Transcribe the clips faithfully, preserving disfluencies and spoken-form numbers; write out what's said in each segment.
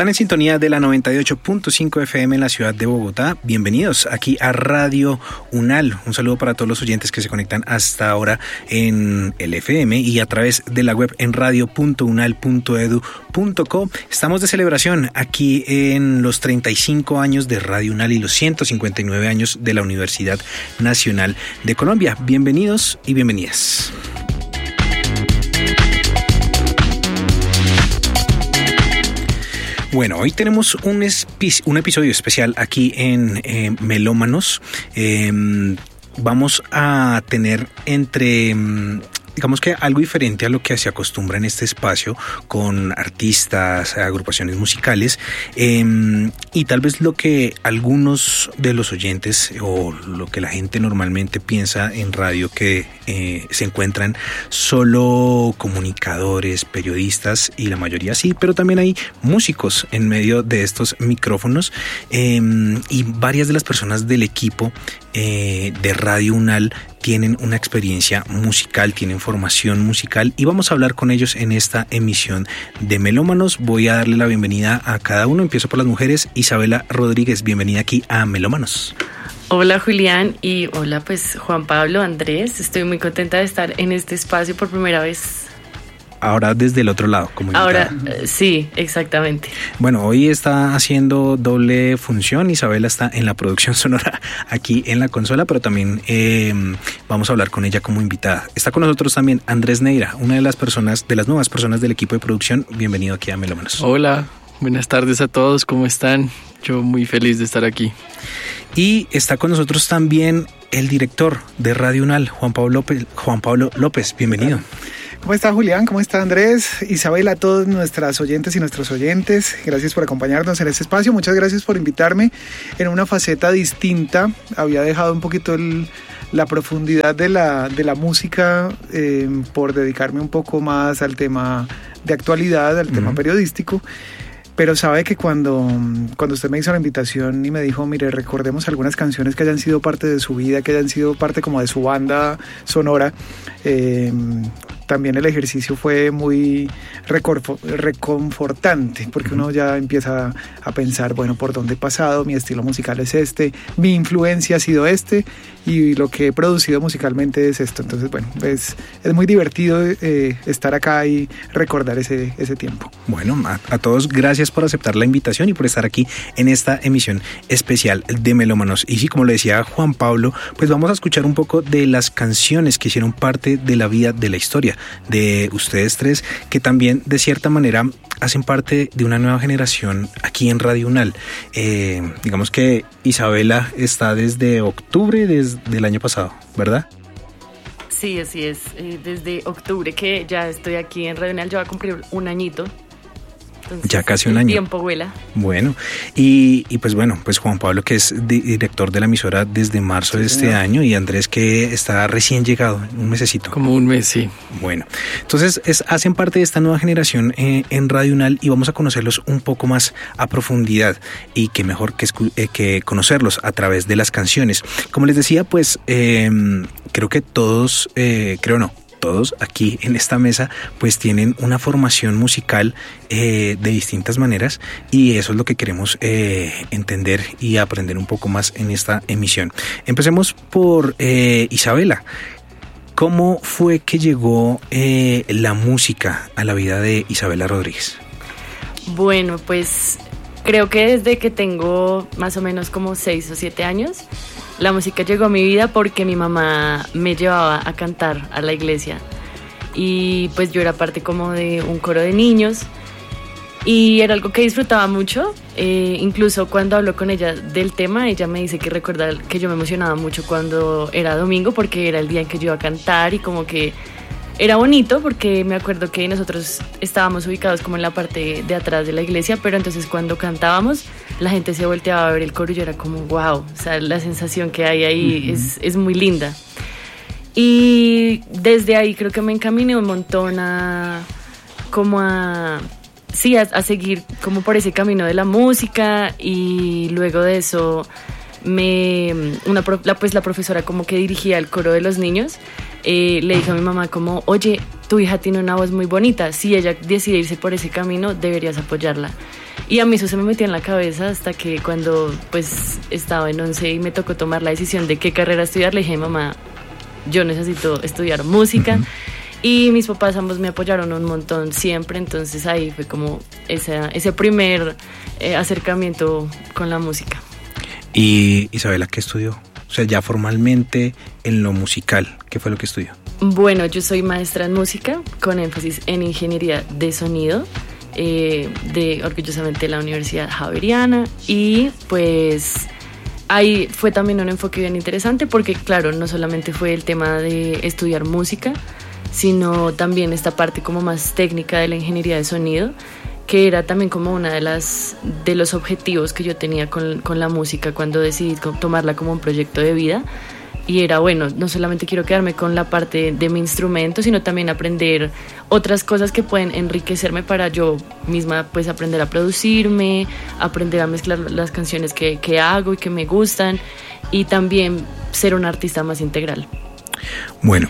Están en sintonía de la noventa y ocho punto cinco F M en la ciudad de Bogotá. Bienvenidos aquí a Radio UNAL. Un saludo para todos los oyentes que se conectan hasta ahora en el F M y a través de la web en radio punto unal punto edu punto co. Estamos de celebración aquí en los treinta y cinco años de Radio UNAL y los ciento cincuenta y nueve años de la Universidad Nacional de Colombia. Bienvenidos y bienvenidas. Bueno, hoy tenemos un, espi- un episodio especial aquí en eh, Melómanos. Eh, vamos a tener entre... digamos que algo diferente a lo que se acostumbra en este espacio con artistas, agrupaciones musicales eh, y tal vez lo que algunos de los oyentes o lo que la gente normalmente piensa en radio que eh, se encuentran solo comunicadores, periodistas y la mayoría sí, pero también hay músicos en medio de estos micrófonos eh, y varias de las personas del equipo eh, de Radio UNAL tienen una experiencia musical, tienen formación musical y vamos a hablar con ellos en esta emisión de Melómanos. Voy a darle la bienvenida a cada uno. Empiezo por las mujeres. Isabela Rodríguez, bienvenida aquí a Melómanos. Hola Julián y hola pues Juan Pablo, Andrés. Estoy muy contenta de estar en este espacio por primera vez. Ahora desde el otro lado, como Ahora, eh, sí, exactamente. Bueno, hoy está haciendo doble función. Isabela está en la producción sonora aquí en la consola, pero también eh, vamos a hablar con ella como invitada. Está con nosotros también Andrés Neira, una de las personas, de las nuevas personas del equipo de producción. Bienvenido aquí a Melómanos. Hola, buenas tardes a todos, ¿cómo están? Yo muy feliz de estar aquí. Y está con nosotros también el director de Radio UNAL, Juan Pablo López. Juan Pablo López, bienvenido. ¿Cómo está Julián? ¿Cómo está Andrés? Isabela, a todos nuestras oyentes y nuestros oyentes, gracias por acompañarnos en este espacio. Muchas gracias por invitarme en una faceta distinta. Había dejado un poquito el, la profundidad de la, de la música eh, por dedicarme un poco más al tema de actualidad, al uh-huh. tema periodístico. Pero sabe que cuando, cuando usted me hizo la invitación y me dijo, mire, recordemos algunas canciones que hayan sido parte de su vida, que hayan sido parte como de su banda sonora, eh, también el ejercicio fue muy reconfortante, porque uno ya empieza a pensar, bueno, por dónde he pasado, mi estilo musical es este, mi influencia ha sido este, y lo que he producido musicalmente es esto. Entonces, bueno, es, es muy divertido eh, estar acá y recordar ese, ese tiempo. Bueno, a, a todos, gracias por aceptar la invitación y por estar aquí en esta emisión especial de Melómanos. Y sí, como le decía Juan Pablo, pues vamos a escuchar un poco de las canciones que hicieron parte de la vida, de la historia de ustedes tres, que también de cierta manera hacen parte de una nueva generación aquí en Radio UNAL. Eh, digamos que Isabela está desde octubre desde el año pasado, ¿verdad? Sí, así es. Eh, desde octubre que ya estoy aquí en Radio UNAL, yo voy a cumplir un añito. Entonces, ya casi un año. El tiempo vuela. Bueno, y, y pues bueno, pues Juan Pablo, que es di- director de la emisora desde marzo sí, de este señor. año, y Andrés, que está recién llegado, un mesecito. Como un mes, sí. Bueno, entonces es, hacen parte de esta nueva generación eh, en Radio UNAL y vamos a conocerlos un poco más a profundidad y qué mejor que, escu- eh, que conocerlos a través de las canciones. Como les decía, pues eh, creo que todos, eh, creo no, todos aquí en esta mesa pues tienen una formación musical eh, de distintas maneras y eso es lo que queremos eh, entender y aprender un poco más en esta emisión. Empecemos por eh, Isabela. ¿Cómo fue que llegó eh, la música a la vida de Isabela Rodríguez? Bueno, pues creo que desde que tengo más o menos como seis o siete años la música llegó a mi vida porque mi mamá me llevaba a cantar a la iglesia y pues yo era parte como de un coro de niños y era algo que disfrutaba mucho. Eh, incluso cuando hablo con ella del tema, ella me dice que recuerda que yo me emocionaba mucho cuando era domingo porque era el día en que yo iba a cantar y como que era bonito porque me acuerdo que nosotros estábamos ubicados como en la parte de atrás de la iglesia, pero entonces cuando cantábamos la gente se volteaba a ver el coro y yo era como wow, o sea, la sensación que hay ahí uh-huh. es, es muy linda. Y desde ahí creo que me encaminé un montón a como a sí, a, a seguir como por ese camino de la música y luego de eso me una la, pues la profesora como que dirigía el coro de los niños. Eh, le dije a mi mamá como, oye, tu hija tiene una voz muy bonita, si ella decide irse por ese camino, deberías apoyarla. Y a mí eso se me metió en la cabeza hasta que cuando pues estaba en once y me tocó tomar la decisión de qué carrera estudiar, le dije, mamá, yo necesito estudiar música. Uh-huh. Y mis papás ambos me apoyaron un montón siempre, entonces ahí fue como esa, ese primer eh, acercamiento con la música. ¿Y Isabela qué estudió? O sea, ya formalmente en lo musical, ¿qué fue lo que estudió? Bueno, yo soy maestra en música con énfasis en ingeniería de sonido, eh, de orgullosamente la Universidad Javeriana, y pues ahí fue también un enfoque bien interesante porque claro, no solamente fue el tema de estudiar música, sino también esta parte como más técnica de la ingeniería de sonido, que era también como una de las de los objetivos que yo tenía con, con la música cuando decidí tomarla como un proyecto de vida. Y era, bueno, no solamente quiero quedarme con la parte de mi instrumento, sino también aprender otras cosas que pueden enriquecerme para yo misma pues aprender a producirme, aprender a mezclar las canciones que, que hago y que me gustan, y también ser una artista más integral. Bueno,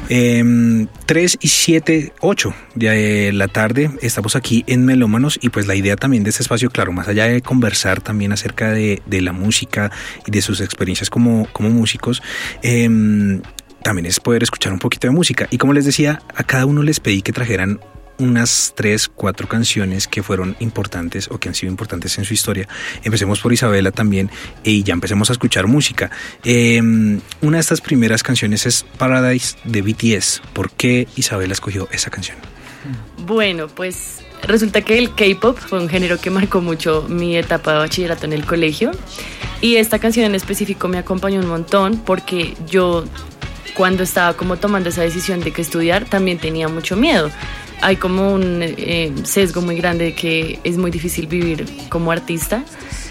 eh, tres y siete, ocho de la tarde estamos aquí en Melómanos, y pues la idea también de este espacio, claro, más allá de conversar también acerca de, de la música y de sus experiencias como, como músicos, eh, también es poder escuchar un poquito de música. Y como les decía, a cada uno les pedí que trajeran unas tres, cuatro canciones que fueron importantes o que han sido importantes en su historia. Empecemos por Isabela también y ya empecemos a escuchar música. Eh, una de estas primeras canciones es Paradise de B T S. ¿Por qué Isabela escogió esa canción? Bueno, pues resulta que el K-pop fue un género que marcó mucho mi etapa de bachillerato en el colegio, y esta canción en específico me acompañó un montón porque yo, cuando estaba como tomando esa decisión de qué estudiar, también tenía mucho miedo. Hay como un eh, sesgo muy grande de que es muy difícil vivir como artista,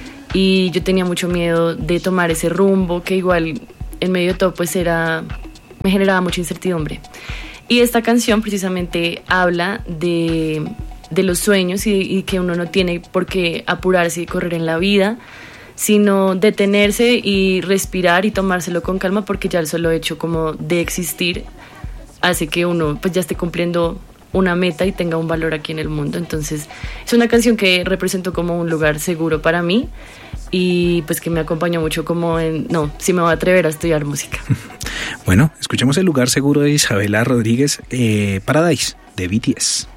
y yo tenía mucho miedo de tomar ese rumbo que igual en medio de todo pues era, me generaba mucha incertidumbre. Y esta canción precisamente habla de, de los sueños y, y que uno no tiene por qué apurarse y correr en la vida, sino detenerse y respirar y tomárselo con calma, porque ya el solo hecho como de existir hace que uno pues ya esté cumpliendo una meta y tenga un valor aquí en el mundo. Entonces es una canción que representó como un lugar seguro para mí, y pues que me acompañó mucho como en, no, si me voy a atrever a estudiar música. Bueno, escuchemos El lugar seguro de Isabela Rodríguez, eh, Paradise de B T S.